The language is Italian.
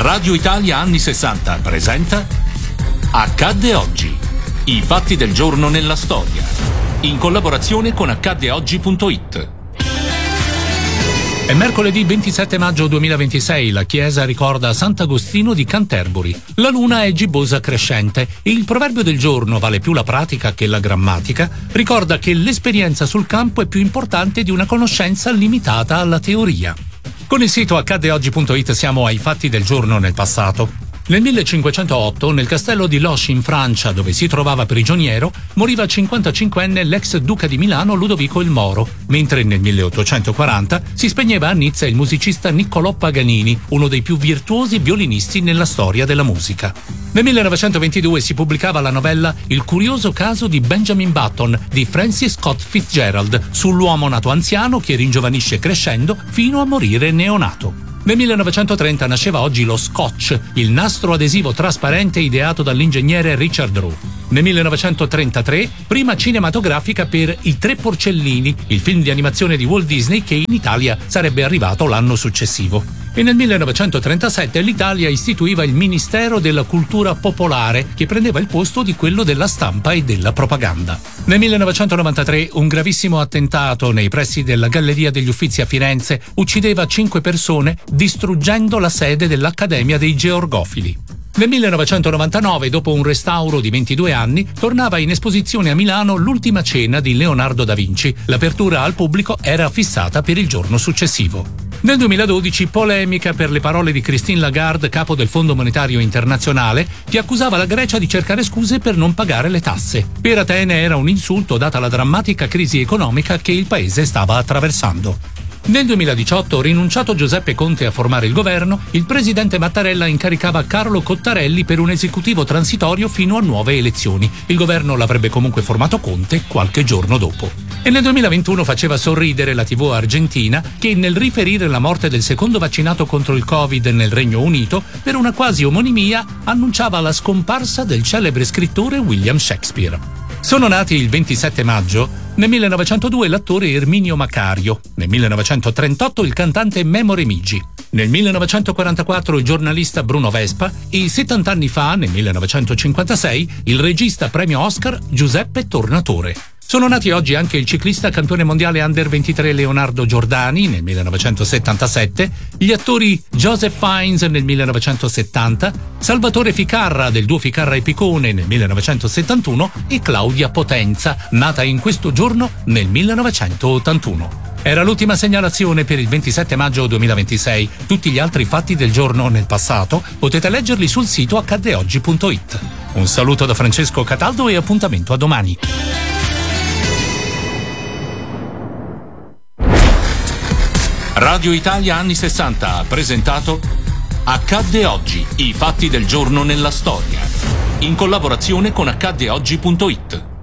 Radio Italia anni 60 presenta Accadde oggi. I fatti del giorno nella storia. In collaborazione con accaddeoggi.it. È mercoledì 27 maggio 2026, la chiesa ricorda Sant'Agostino di Canterbury. La luna è gibbosa crescente e il proverbio del giorno, vale più la pratica che la grammatica, ricorda che l'esperienza sul campo è più importante di una conoscenza limitata alla teoria. Con il sito accaddeoggi.it siamo ai fatti del giorno nel passato. Nel 1508, nel castello di Loches in Francia, dove si trovava prigioniero, moriva 55enne l'ex duca di Milano Ludovico il Moro, mentre nel 1840 si spegneva a Nizza il musicista Niccolò Paganini, uno dei più virtuosi violinisti nella storia della musica. Nel 1922 si pubblicava la novella Il curioso caso di Benjamin Button di Francis Scott Fitzgerald, sull'uomo nato anziano che ringiovanisce crescendo fino a morire neonato. Nel 1930 nasceva oggi lo Scotch, il nastro adesivo trasparente ideato dall'ingegnere Richard Rowe. Nel 1933, prima cinematografica per I Tre Porcellini, il film di animazione di Walt Disney che in Italia sarebbe arrivato l'anno successivo. E nel 1937 l'Italia istituiva il Ministero della Cultura Popolare, che prendeva il posto di quello della stampa e della propaganda. Nel 1993 un gravissimo attentato nei pressi della Galleria degli Uffizi a Firenze uccideva 5 persone, distruggendo la sede dell'Accademia dei Georgofili. Nel 1999, dopo un restauro di 22 anni, tornava in esposizione a Milano L'ultima cena di Leonardo da Vinci. L'apertura al pubblico era fissata per il giorno successivo. Nel 2012 polemica per le parole di Christine Lagarde, capo del Fondo Monetario Internazionale, che accusava la Grecia di cercare scuse per non pagare le tasse. Per Atene era un insulto data la drammatica crisi economica che il paese stava attraversando. Nel 2018, rinunciato Giuseppe Conte a formare il governo, il presidente Mattarella incaricava Carlo Cottarelli per un esecutivo transitorio fino a nuove elezioni. Il governo l'avrebbe comunque formato Conte qualche giorno dopo. E nel 2021 faceva sorridere la TV argentina che nel riferire la morte del secondo vaccinato contro il Covid nel Regno Unito, per una quasi omonimia, annunciava la scomparsa del celebre scrittore William Shakespeare. Sono nati il 27 maggio, nel 1902 l'attore Erminio Macario, nel 1938 il cantante Memo Remigi, nel 1944 il giornalista Bruno Vespa e 70 anni fa, nel 1956, il regista premio Oscar Giuseppe Tornatore. Sono nati oggi anche il ciclista campione mondiale Under 23 Leonardo Giordani nel 1977, gli attori Joseph Fiennes nel 1970, Salvatore Ficarra del duo Ficarra e Picone nel 1971 e Claudia Potenza, nata in questo giorno nel 1981. Era l'ultima segnalazione per il 27 maggio 2026. Tutti gli altri fatti del giorno nel passato potete leggerli sul sito accaddeoggi.it. Un saluto da Francesco Cataldo e appuntamento a domani. Radio Italia anni 60 ha presentato Accadde oggi, i fatti del giorno nella storia, in collaborazione con accaddeoggi.it.